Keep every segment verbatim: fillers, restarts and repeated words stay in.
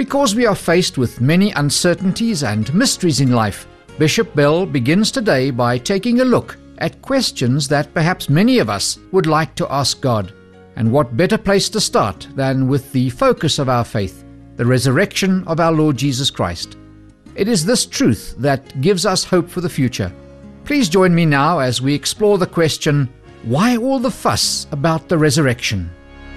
Because we are faced with many uncertainties and mysteries in life, Bishop Bell begins today by taking a look at questions that perhaps many of us would like to ask God. And what better place to start than with the focus of our faith, the resurrection of our Lord Jesus Christ. It is this truth that gives us hope for the future. Please join me now as we explore the question, why all the fuss about the resurrection?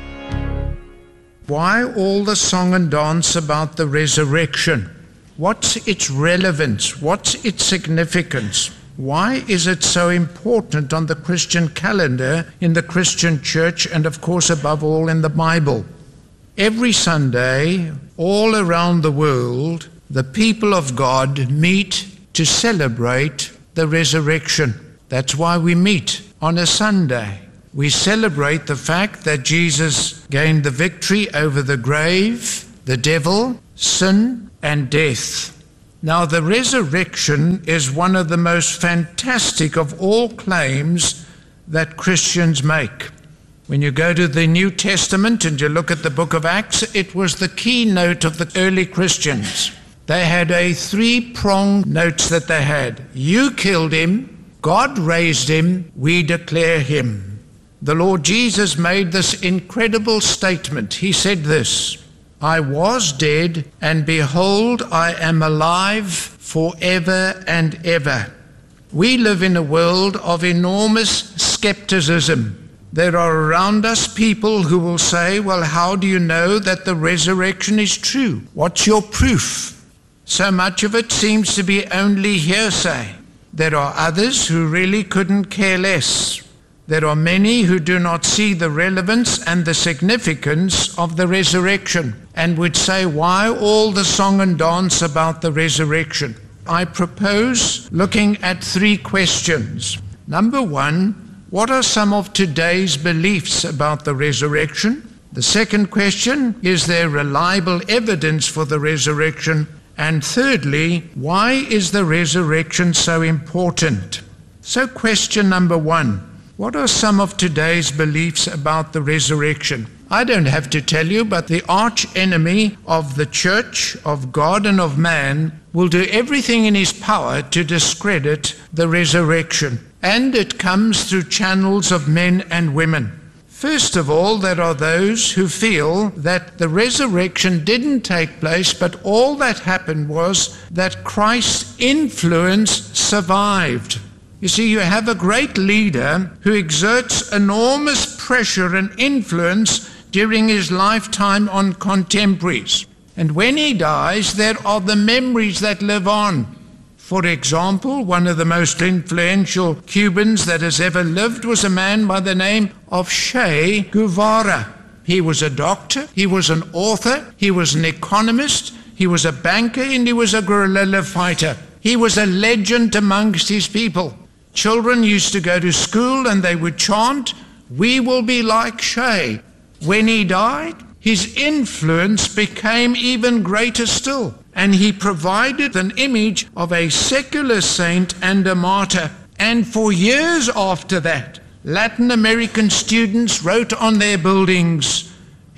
Why all the song and dance about the resurrection? What's its relevance? What's its significance? Why is it so important on the Christian calendar, in the Christian church, and of course above all in the Bible? Every Sunday, all around the world, the people of God meet to celebrate the resurrection. That's why we meet on a Sunday. We celebrate the fact that Jesus gained the victory over the grave, the devil, sin, and death. Now, the resurrection is one of the most fantastic of all claims that Christians make. When you go to the New Testament and you look at the book of Acts, it was the keynote of the early Christians. They had a three-pronged note that they had. You killed him, God raised him, we declare him. The Lord Jesus made this incredible statement. He said this, I was dead, and behold, I am alive forever and ever. We live in a world of enormous skepticism. There are around us people who will say, well, how do you know that the resurrection is true? What's your proof? So much of it seems to be only hearsay. There are others who really couldn't care less. There are many who do not see the relevance and the significance of the resurrection and would say, why all the song and dance about the resurrection? I propose looking at three questions. Number one, what are some of today's beliefs about the resurrection? The second question, is there reliable evidence for the resurrection? And thirdly, why is the resurrection so important? So question number one. What are some of today's beliefs about the resurrection? I don't have to tell you, but the arch enemy of the church, of God and of man, will do everything in his power to discredit the resurrection. And it comes through channels of men and women. First of all, there are those who feel that the resurrection didn't take place, but all that happened was that Christ's influence survived. You see, you have a great leader who exerts enormous pressure and influence during his lifetime on contemporaries. And when he dies, there are the memories that live on. For example, one of the most influential Cubans that has ever lived was a man by the name of Che Guevara. He was a doctor, he was an author, he was an economist, he was a banker, and he was a guerrilla fighter. He was a legend amongst his people. Children used to go to school and they would chant, we will be like Che. When he died, his influence became even greater still, and he provided an image of a secular saint and a martyr. And for years after that, Latin American students wrote on their buildings,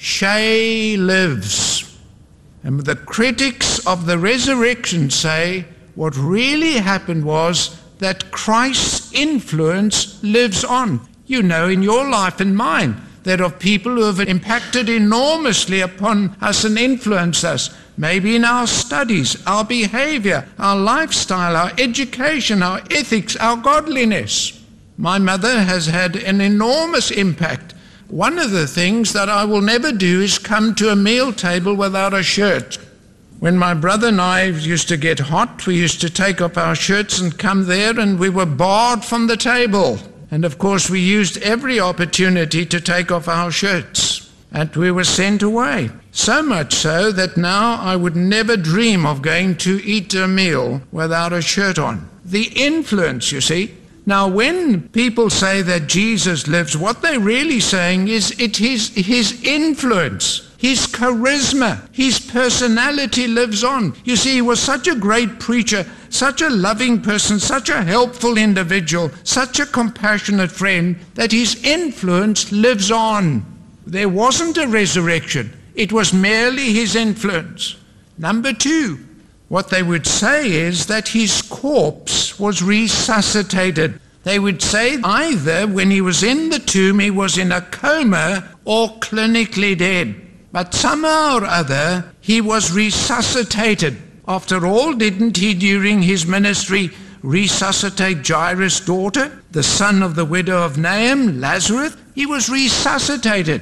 Che lives. And the critics of the resurrection say what really happened was that Christ's influence lives on. You know, in your life and mine, there are people who have impacted enormously upon us and influenced us, maybe in our studies, our behavior, our lifestyle, our education, our ethics, our godliness. My mother has had an enormous impact. One of the things that I will never do is come to a meal table without a shirt. When my brother and I used to get hot, we used to take off our shirts and come there, and we were barred from the table. And of course, we used every opportunity to take off our shirts, and we were sent away. So much so that now I would never dream of going to eat a meal without a shirt on. The influence, you see. Now, when people say that Jesus lives, what they're really saying is it is his influence. His charisma, his personality lives on. You see, he was such a great preacher, such a loving person, such a helpful individual, such a compassionate friend, that his influence lives on. There wasn't a resurrection. It was merely his influence. Number two, what they would say is that his corpse was resuscitated. They would say either when he was in the tomb he was in a coma or clinically dead. But somehow or other he was resuscitated. After all, didn't he during his ministry resuscitate Jairus' daughter, the son of the widow of Nain, Lazarus? He was resuscitated.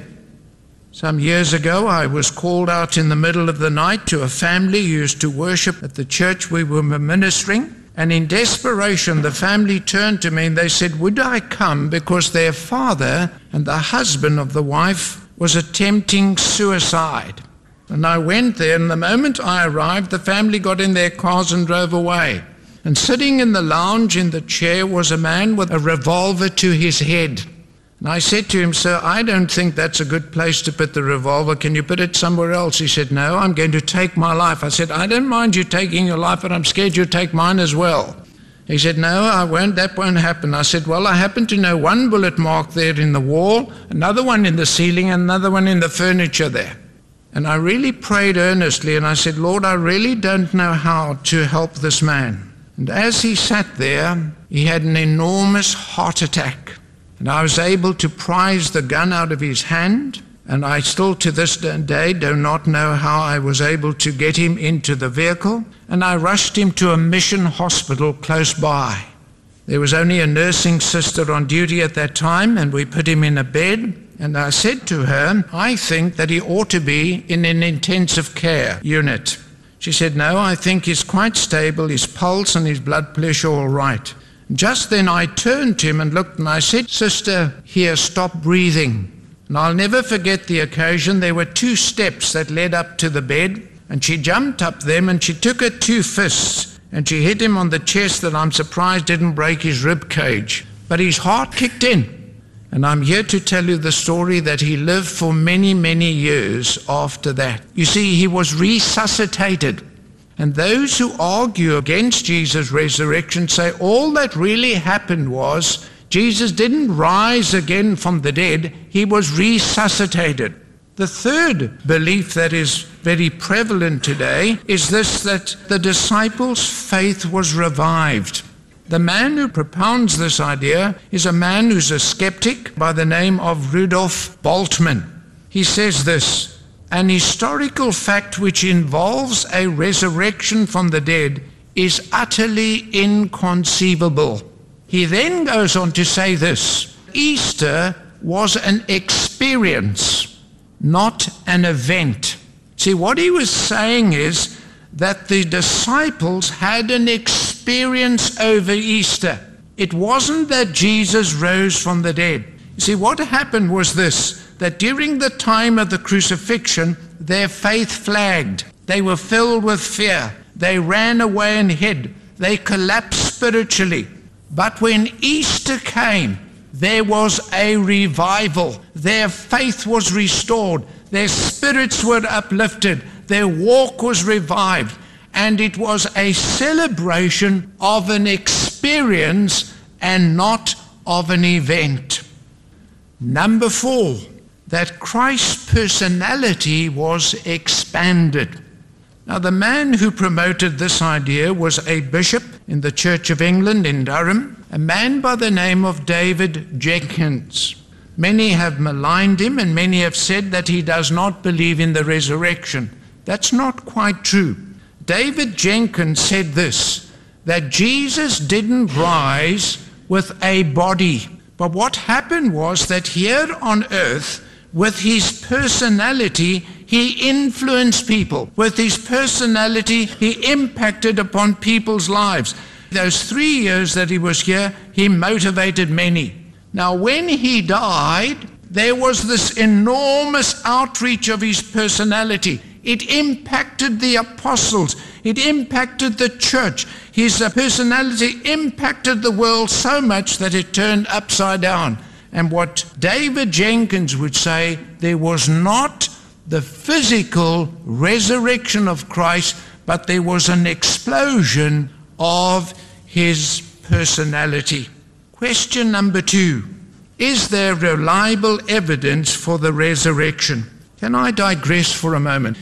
Some years ago, I was called out in the middle of the night to a family who used to worship at the church we were ministering. And in desperation, the family turned to me and they said, would I come because their father and the husband of the wife was attempting suicide? And I went there, and the moment I arrived, the family got in their cars and drove away. And sitting in the lounge in the chair was a man with a revolver to his head. And I said to him, sir, I don't think that's a good place to put the revolver. Can you put it somewhere else? He said, no, I'm going to take my life. I said, I don't mind you taking your life, but I'm scared you'll take mine as well. He said, no, I won't. That won't happen. I said, well, I happen to know one bullet mark there in the wall, another one in the ceiling, and another one in the furniture there. And I really prayed earnestly, and I said, Lord, I really don't know how to help this man. And as he sat there, he had an enormous heart attack. And I was able to prise the gun out of his hand, and I still to this day do not know how I was able to get him into the vehicle, and I rushed him to a mission hospital close by. There was only a nursing sister on duty at that time, and we put him in a bed, and I said to her, I think that he ought to be in an intensive care unit. She said, no, I think he's quite stable, his pulse and his blood pressure all right. Just then I turned to him and looked and I said, sister, here, stop breathing. And I'll never forget the occasion. There were two steps that led up to the bed, and she jumped up them and she took her two fists and she hit him on the chest that I'm surprised didn't break his rib cage. But his heart kicked in. And I'm here to tell you the story that he lived for many, many years after that. You see, he was resuscitated. And those who argue against Jesus' resurrection say all that really happened was Jesus didn't rise again from the dead, he was resuscitated. The third belief that is very prevalent today is this, that the disciples' faith was revived. The man who propounds this idea is a man who's a skeptic by the name of Rudolf Bultmann. He says this, an historical fact which involves a resurrection from the dead is utterly inconceivable. He then goes on to say this, Easter was an experience, not an event. See, what he was saying is that the disciples had an experience over Easter. It wasn't that Jesus rose from the dead. You see, what happened was this, that during the time of the crucifixion, their faith flagged. They were filled with fear. They ran away and hid. They collapsed spiritually. But when Easter came, there was a revival. Their faith was restored. Their spirits were uplifted. Their walk was revived. And it was a celebration of an experience and not of an event. Number four, that Christ's personality was expanded. Now, the man who promoted this idea was a bishop in the Church of England in Durham, a man by the name of David Jenkins. Many have maligned him, and many have said that he does not believe in the resurrection. That's not quite true. David Jenkins said this, that Jesus didn't rise with a body. But what happened was that here on earth, with his personality, he influenced people. With his personality, he impacted upon people's lives. Those three years that he was here, he motivated many. Now, when he died, there was this enormous outreach of his personality. It impacted the apostles. It impacted the church. His personality impacted the world so much that it turned upside down. And what David Jenkins would say, there was not the physical resurrection of Christ, but there was an explosion of his personality. Question number two, is there reliable evidence for the resurrection? Can I digress for a moment?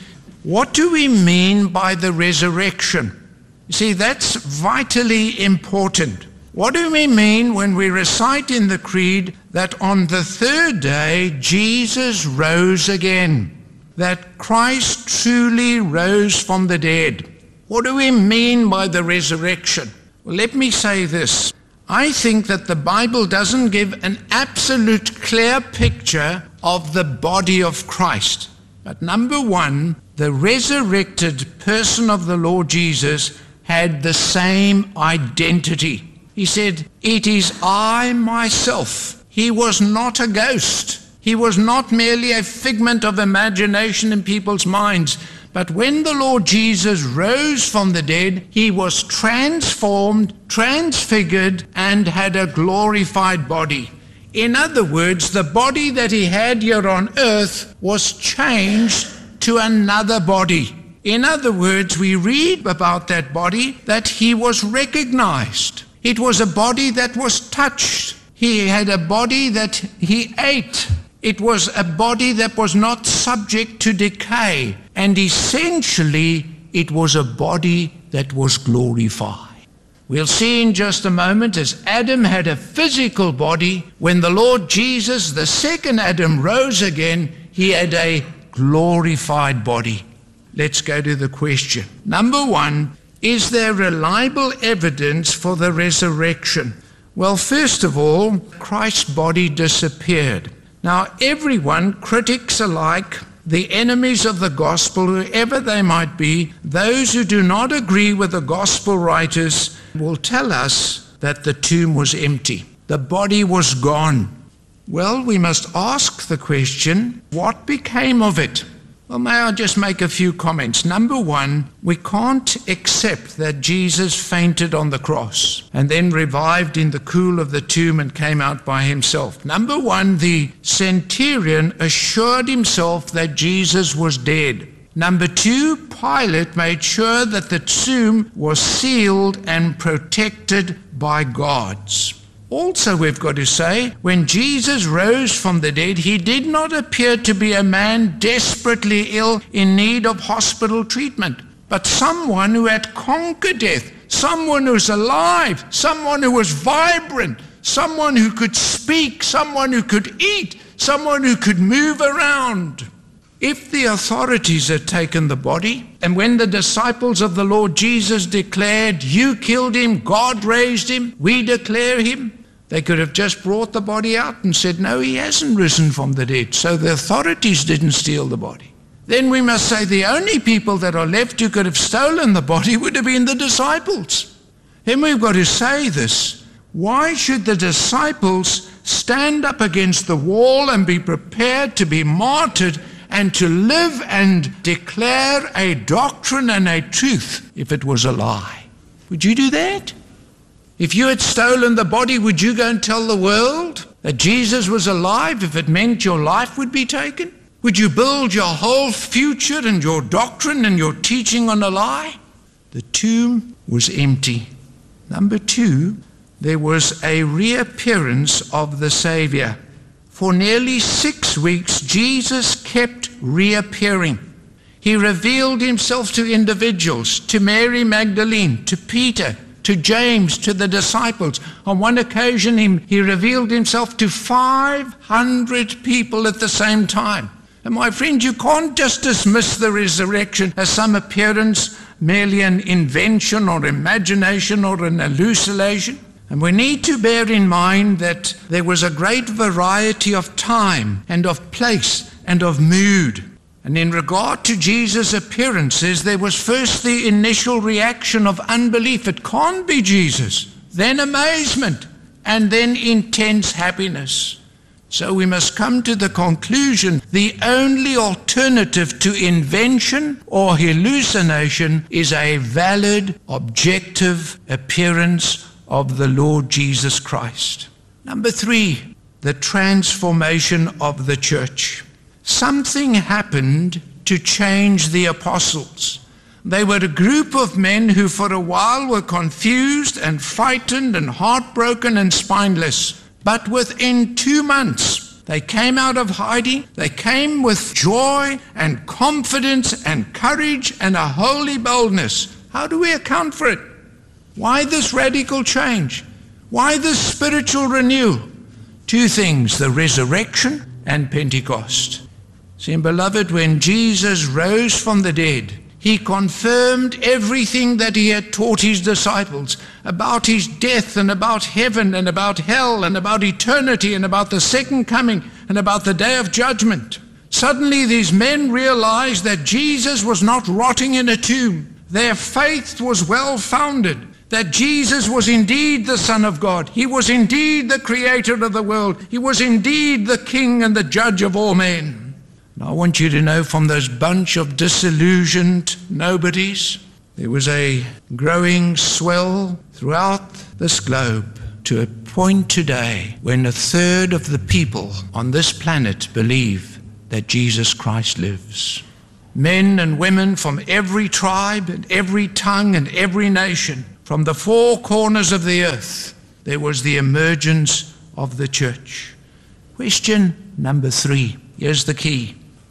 What do we mean by the resurrection? You see, that's vitally important. What do we mean when we recite in the Creed that on the third day Jesus rose again? That Christ truly rose from the dead. What do we mean by the resurrection? Well, let me say this. I think that the Bible doesn't give an absolute clear picture of the body of Christ. But number one, the resurrected person of the Lord Jesus had the same identity. He said, "It is I myself." He was not a ghost. He was not merely a figment of imagination in people's minds. But when the Lord Jesus rose from the dead, he was transformed, transfigured, and had a glorified body. In other words, the body that he had here on earth was changed to another body. In other words, we read about that body that he was recognized. It was a body that was touched. He had a body that he ate. It was a body that was not subject to decay. And essentially, it was a body that was glorified. We'll see in just a moment, as Adam had a physical body, when the Lord Jesus, the second Adam, rose again, he had a glorified body. Let's go to the question. Number one, is there reliable evidence for the resurrection? Well, first of all, Christ's body disappeared. Now, everyone, critics alike, the enemies of the gospel, whoever they might be, those who do not agree with the gospel writers, will tell us that the tomb was empty. The body was gone. Well, we must ask the question, what became of it? Well, may I just make a few comments? Number one, we can't accept that Jesus fainted on the cross and then revived in the cool of the tomb and came out by himself. Number one, the centurion assured himself that Jesus was dead. Number two, Pilate made sure that the tomb was sealed and protected by guards. Also, we've got to say, when Jesus rose from the dead, he did not appear to be a man desperately ill in need of hospital treatment, but someone who had conquered death, someone who was alive, someone who was vibrant, someone who could speak, someone who could eat, someone who could move around. If the authorities had taken the body, and when the disciples of the Lord Jesus declared, "You killed him, God raised him, we declare him," they could have just brought the body out and said, "No, he hasn't risen from the dead." So the authorities didn't steal the body. Then we must say the only people that are left who could have stolen the body would have been the disciples. Then we've got to say this. Why should the disciples stand up against the wall and be prepared to be martyred and to live and declare a doctrine and a truth if it was a lie? Would you do that? If you had stolen the body, would you go and tell the world that Jesus was alive if it meant your life would be taken? Would you build your whole future and your doctrine and your teaching on a lie? The tomb was empty. Number two, there was a reappearance of the Savior. For nearly six weeks, Jesus kept reappearing. He revealed himself to individuals, to Mary Magdalene, to Peter, to James, to the disciples. On one occasion, he, he revealed himself to five hundred people at the same time. And my friend, you can't just dismiss the resurrection as some appearance, merely an invention or imagination or an hallucination. And we need to bear in mind that there was a great variety of time and of place and of mood. And in regard to Jesus' appearances, there was first the initial reaction of unbelief. It can't be Jesus. Then amazement, and then intense happiness. So we must come to the conclusion the only alternative to invention or hallucination is a valid, objective appearance of the Lord Jesus Christ. Number three, the transformation of the church. Something happened to change the apostles. They were a group of men who for a while were confused and frightened and heartbroken and spineless. But within two months, They came out of hiding. They came with joy and confidence and courage and a holy boldness. How do we account for it? Why this radical change? Why this spiritual renewal? Two things, the resurrection and Pentecost. See, beloved, when Jesus rose from the dead, he confirmed everything that he had taught his disciples about his death and about heaven and about hell and about eternity and about the second coming and about the day of judgment. Suddenly these men realized that Jesus was not rotting in a tomb. Their faith was well founded, that Jesus was indeed the Son of God. He was indeed the creator of the world. He was indeed the King and the judge of all men. Now, I want you to know, from those bunch of disillusioned nobodies, there was a growing swell throughout this globe to a point today when a third of the people on this planet believe that Jesus Christ lives. Men and women from every tribe and every tongue and every nation, from the four corners of the earth, there was the emergence of the church. Question number three. Here's the key.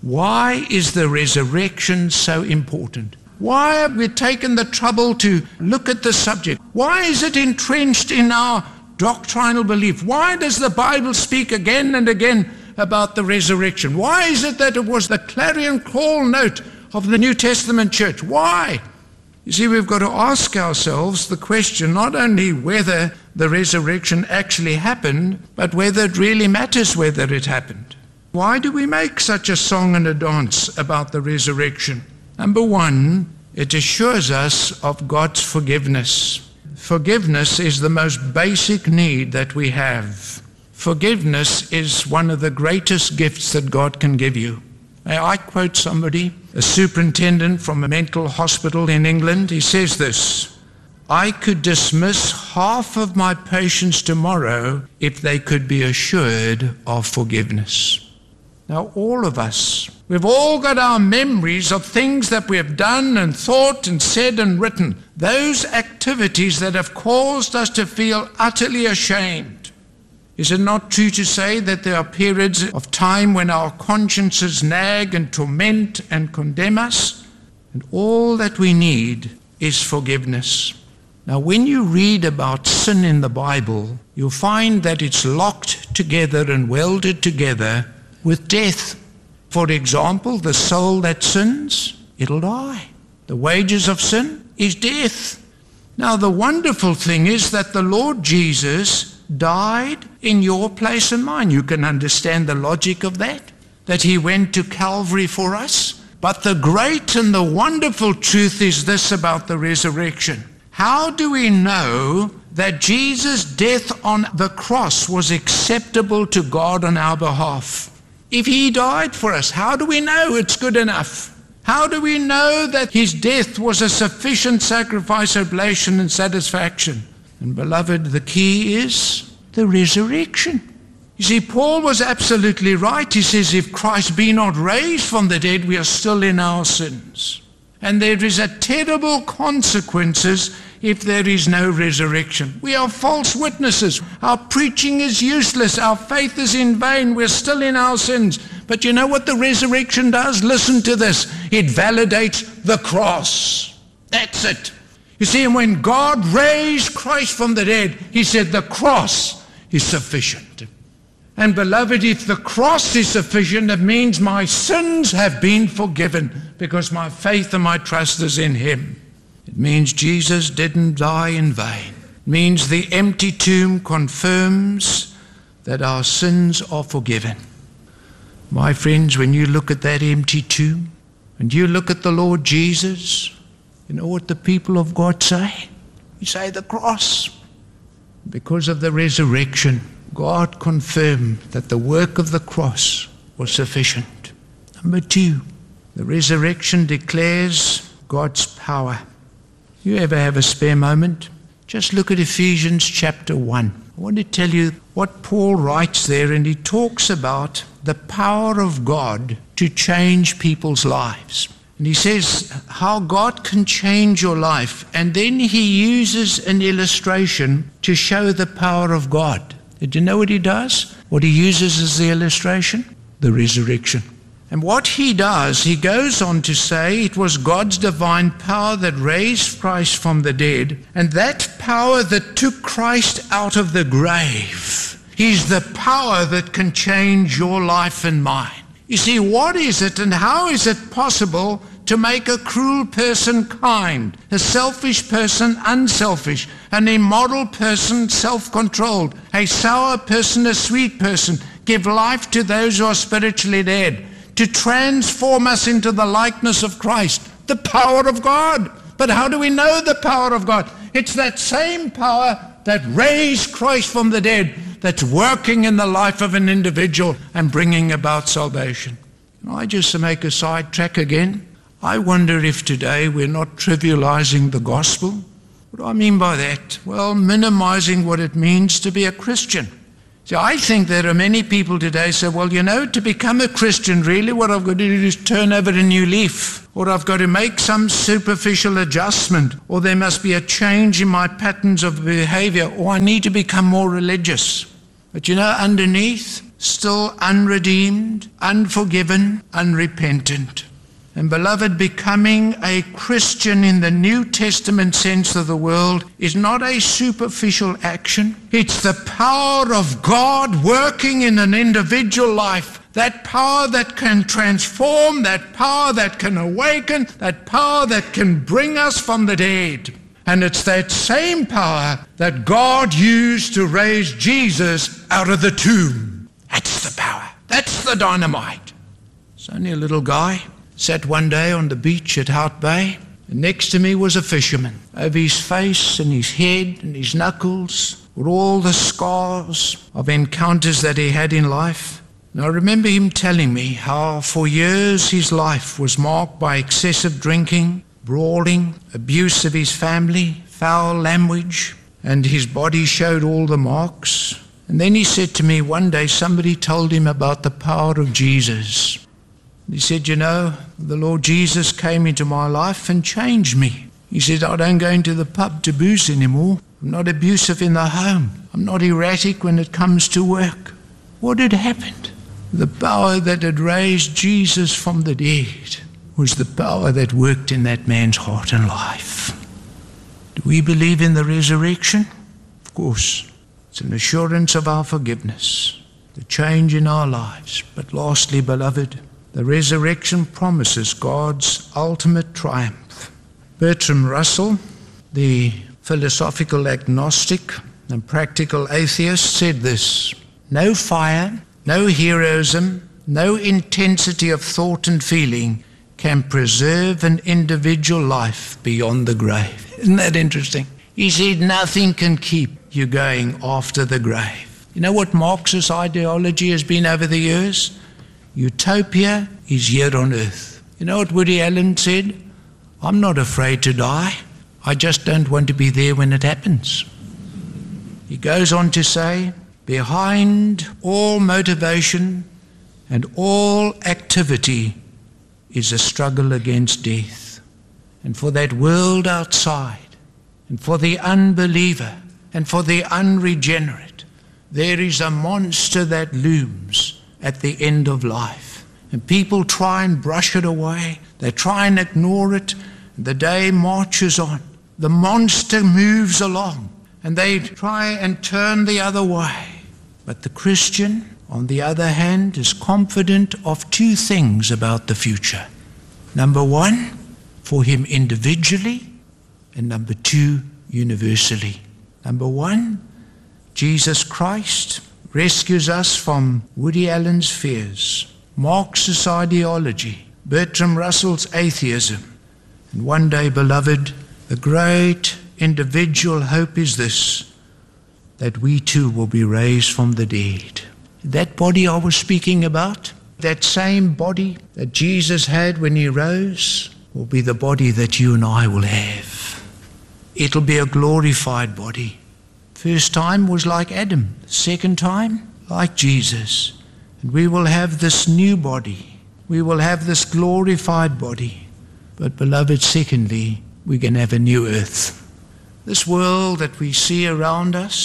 Why is the resurrection so important? Why have we taken the trouble to look at the subject? Why is it entrenched in our doctrinal belief? Why does the Bible speak again and again about the resurrection? Why is it that it was the clarion call note of the New Testament church? Why? You see, we've got to ask ourselves the question, not only whether the resurrection actually happened, but whether it really matters whether it happened. Why do we make such a song and a dance about the resurrection? Number one, it assures us of God's forgiveness. Forgiveness is the most basic need that we have. Forgiveness is one of the greatest gifts that God can give you. May I quote somebody, a superintendent from a mental hospital in England? He says this: I could dismiss half of my patients tomorrow if they could be assured of forgiveness. Now, all of us, we've all got our memories of things that we have done and thought and said and written, those activities that have caused us to feel utterly ashamed. Is it not true to say that there are periods of time when our consciences nag and torment and condemn us? And all that we need is forgiveness. Now, when you read about sin in the Bible, you'll find that it's locked together and welded together with death. For example, the soul that sins, it'll die. The wages of sin is death. Now, the wonderful thing is that the Lord Jesus died in your place and mine. You can understand the logic of that, that he went to Calvary for us. But the great and the wonderful truth is this about the resurrection. How do we know that Jesus' death on the cross was acceptable to God on our behalf? If he died for us, how do we know it's good enough? How do we know that his death was a sufficient sacrifice, oblation, and satisfaction? And beloved, the key is the resurrection. You see, Paul was absolutely right. He says, if Christ be not raised from the dead, we are still in our sins. And there is a terrible consequences if there is no resurrection. We are false witnesses. Our preaching is useless. Our faith is in vain. We're still in our sins. But you know what the resurrection does? Listen to this. It validates the cross. That's it. You see, when God raised Christ from the dead, he said the cross is sufficient. And beloved, if the cross is sufficient, it means my sins have been forgiven because my faith and my trust is in him. It means Jesus didn't die in vain. It means the empty tomb confirms that our sins are forgiven. My friends, when you look at that empty tomb, and you look at the Lord Jesus, you know what the people of God say? We say the cross. Because of the resurrection, God confirmed that the work of the cross was sufficient. Number two, the resurrection declares God's power. You ever have a spare moment? Just look at Ephesians chapter one. I want to tell you what Paul writes there, and he talks about the power of God to change people's lives. And he says how God can change your life, and then he uses an illustration to show the power of God. Did you know what he does? What he uses as the illustration? The resurrection. And what he does, he goes on to say it was God's divine power that raised Christ from the dead, and that power that took Christ out of the grave is the power that can change your life and mine. You see, what is it and how is it possible to make a cruel person kind, a selfish person unselfish, an immoral person self-controlled, a sour person a sweet person, give life to those who are spiritually dead, to transform us into the likeness of Christ, the power of God. But how do we know the power of God? It's that same power that raised Christ from the dead that's working in the life of an individual and bringing about salvation. And I just make a side track again. I wonder if today we're not trivializing the gospel. What do I mean by that? Well, minimizing what it means to be a Christian. See, I think there are many people today say, well, you know, to become a Christian, really what I've got to do is turn over a new leaf, or I've got to make some superficial adjustment, or there must be a change in my patterns of behavior, or I need to become more religious. But you know, underneath, still unredeemed, unforgiven, unrepentant. And beloved, becoming a Christian in the New Testament sense of the world is not a superficial action. It's the power of God working in an individual life. That power that can transform, that power that can awaken, that power that can bring us from the dead. And it's that same power that God used to raise Jesus out of the tomb. That's the power. That's the dynamite. It's only a little guy. Sat one day on the beach at Hout Bay, and next to me was a fisherman. Over his face and his head and his knuckles were all the scars of encounters that he had in life. And I remember him telling me how for years his life was marked by excessive drinking, brawling, abuse of his family, foul language, and his body showed all the marks. And then he said to me one day somebody told him about the power of Jesus. He said, you know, the Lord Jesus came into my life and changed me. He said, I don't go into the pub to booze anymore. I'm not abusive in the home. I'm not erratic when it comes to work. What had happened? The power that had raised Jesus from the dead was the power that worked in that man's heart and life. Do we believe in the resurrection? Of course. It's an assurance of our forgiveness, the change in our lives. But lastly, beloved, the resurrection promises God's ultimate triumph. Bertrand Russell, the philosophical agnostic and practical atheist, said this: no fire, no heroism, no intensity of thought and feeling can preserve an individual life beyond the grave. Isn't that interesting? He said nothing can keep you going after the grave. You know what Marxist ideology has been over the years? Utopia is here on earth. You know what Woody Allen said? I'm not afraid to die. I just don't want to be there when it happens. He goes on to say, behind all motivation and all activity is a struggle against death. And for that world outside, and for the unbeliever, and for the unregenerate, there is a monster that looms at the end of life. And people try and brush it away. They try and ignore it. The day marches on. The monster moves along. And they try and turn the other way. But the Christian, on the other hand, is confident of two things about the future. Number one, for him individually, and number two, universally. Number one, Jesus Christ rescues us from Woody Allen's fears, Marxist ideology, Bertrand Russell's atheism. And one day, beloved, the great individual hope is this, that we too will be raised from the dead. That body I was speaking about, that same body that Jesus had when he rose, will be the body that you and I will have. It'll be a glorified body. First time was like Adam. Second time, like Jesus. And we will have this new body. We will have this glorified body. But beloved, secondly, we can have a new earth. This world that we see around us,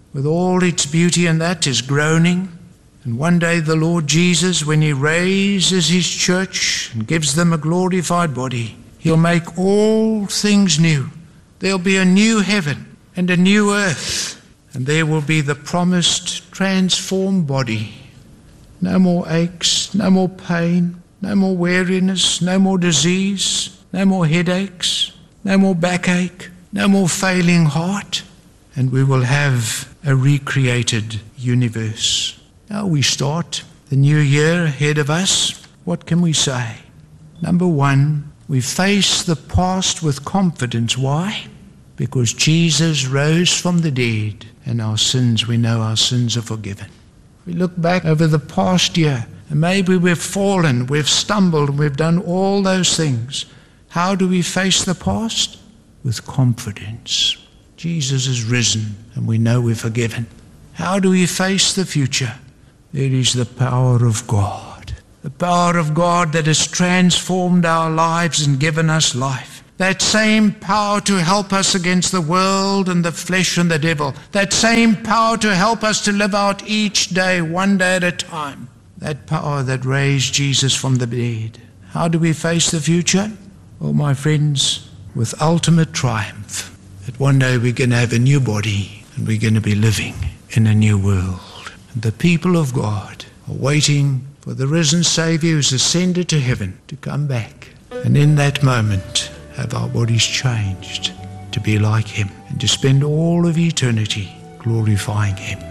with all its beauty and that, is groaning. And one day the Lord Jesus, when he raises his church and gives them a glorified body, he'll make all things new. There'll be a new heaven and a new earth, and there will be the promised transformed body. No more aches, no more pain, no more weariness, no more disease, no more headaches, no more backache, no more failing heart, and we will have a recreated universe. Now we start the new year ahead of us. What can we say? Number one, we face the past with confidence. Why? Because Jesus rose from the dead, and our sins, we know our sins are forgiven. We look back over the past year, and maybe we've fallen, we've stumbled, we've done all those things. How do we face the past? With confidence. Jesus is risen, and we know we're forgiven. How do we face the future? There is the power of God. The power of God that has transformed our lives and given us life. That same power to help us against the world and the flesh and the devil. That same power to help us to live out each day, one day at a time. That power that raised Jesus from the dead. How do we face the future? Oh, my friends, with ultimate triumph. That one day we're going to have a new body and we're going to be living in a new world. And the people of God are waiting for the risen Savior who's ascended to heaven to come back. And in that moment, have our bodies changed to be like him and to spend all of eternity glorifying him.